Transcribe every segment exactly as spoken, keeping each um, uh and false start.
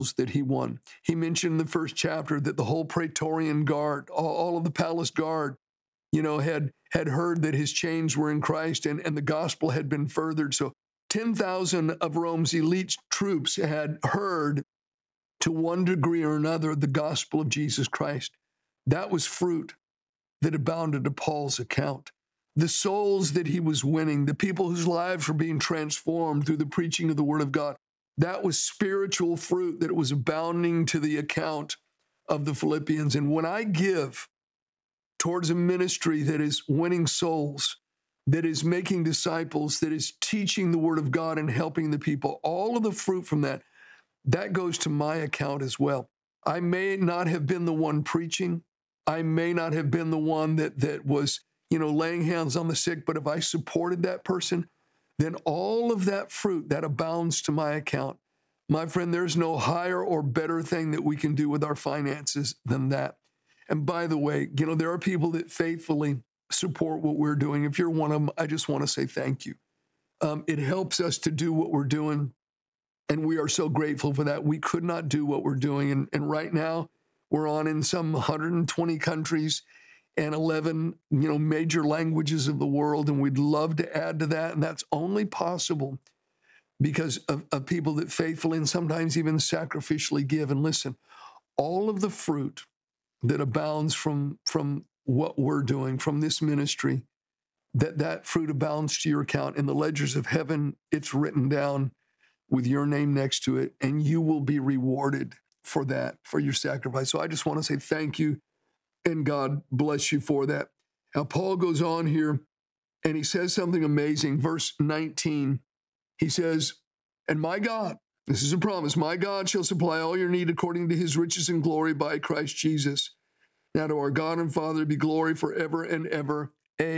that he won. He mentioned in the first chapter that the whole Praetorian Guard, all, all of the palace guard, you know, had, had heard that his chains were in Christ and, and the gospel had been furthered. So ten thousand of Rome's elite troops had heard to one degree or another the gospel of Jesus Christ. That was fruit that abounded to Paul's account. The souls that he was winning, the people whose lives were being transformed through the preaching of the word of God, that was spiritual fruit that was abounding to the account of the Philippians. And when I give towards a ministry that is winning souls, that is making disciples, that is teaching the word of God and helping the people, all of the fruit from that, that goes to my account as well. I may not have been the one preaching. I may not have been the one that, that was, you know, laying hands on the sick, but if I supported that person, then all of that fruit, that abounds to my account. My friend, there's no higher or better thing that we can do with our finances than that. And by the way, you know, there are people that faithfully support what we're doing. If you're one of them, I just want to say thank you. Um, it helps us to do what we're doing, and we are so grateful for that. We could not do what we're doing. And, and right now, we're on in some one hundred twenty countries and eleven, you know, major languages of the world, and we'd love to add to that. And that's only possible because of, of people that faithfully and sometimes even sacrificially give. And listen, all of the fruit that abounds from, from what we're doing, from this ministry, that that fruit abounds to your account. In the ledgers of heaven, it's written down with your name next to it, and you will be rewarded for that, for your sacrifice. So I just want to say thank you, and God bless you for that. Now, Paul goes on here, and he says something amazing. Verse nineteen, he says, and my God, this is a promise, my God shall supply all your need according to his riches and glory by Christ Jesus. Now to our God and Father be glory forever and ever.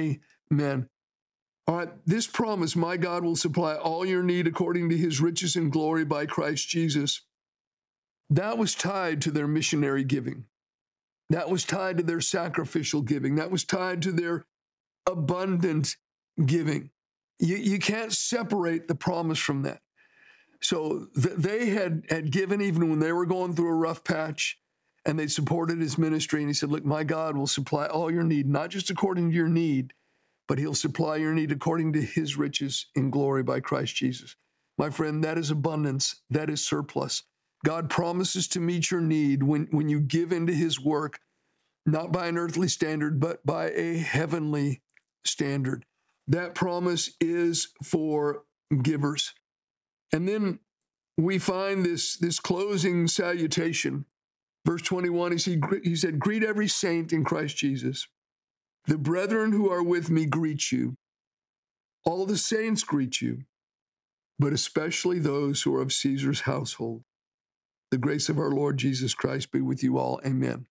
Amen. All right, this promise, my God will supply all your need according to his riches and glory by Christ Jesus. That was tied to their missionary giving. That was tied to their sacrificial giving. That was tied to their abundant giving. You, you can't separate the promise from that. So th- they had, had given even when they were going through a rough patch, and they supported his ministry. And he said, look, my God will supply all your need, not just according to your need, but he'll supply your need according to his riches in glory by Christ Jesus. My friend, that is abundance. That is surplus. God promises to meet your need when, when you give into his work, not by an earthly standard, but by a heavenly standard. That promise is for givers. And then we find this, this closing salutation. Verse twenty-one, he said, he said, greet every saint in Christ Jesus. The brethren who are with me greet you. All the saints greet you, but especially those who are of Caesar's household. The grace of our Lord Jesus Christ be with you all. Amen.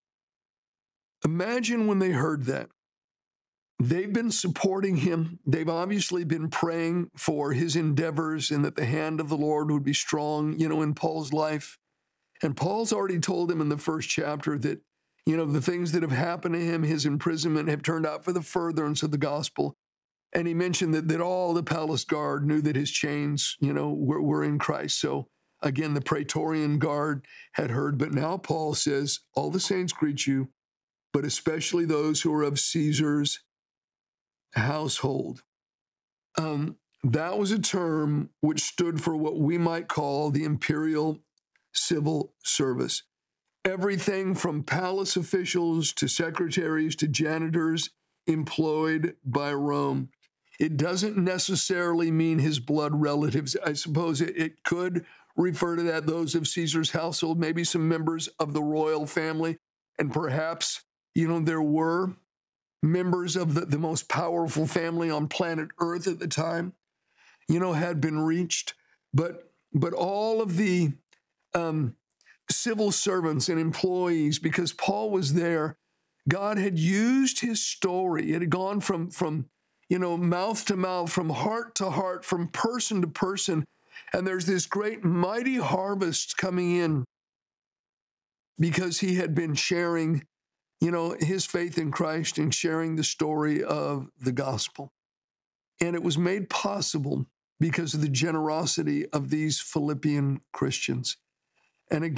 Imagine when they heard that. They've been supporting him. They've obviously been praying for his endeavors and that the hand of the Lord would be strong, you know, in Paul's life. And Paul's already told him in the first chapter that, you know, the things that have happened to him, his imprisonment, have turned out for the furtherance of the gospel. And he mentioned that, that all the palace guard knew that his chains, you know, were, were in Christ. So again, the Praetorian Guard had heard. But now Paul says, all the saints greet you, but especially those who are of Caesar's household. Um, that was a term which stood for what we might call the imperial civil service. Everything from palace officials to secretaries to janitors employed by Rome. It doesn't necessarily mean his blood relatives. I suppose it, it could refer to that, those of Caesar's household, maybe some members of the royal family, and perhaps, you know, there were members of the, the most powerful family on planet Earth at the time, you know, had been reached. But, but all of the um, civil servants and employees, because Paul was there, God had used his story. It had gone from, from, you know, mouth to mouth, from heart to heart, from person to person. And there's this great mighty harvest coming in because he had been sharing, you know, his faith in Christ and sharing the story of the gospel. And it was made possible because of the generosity of these Philippian Christians. And again,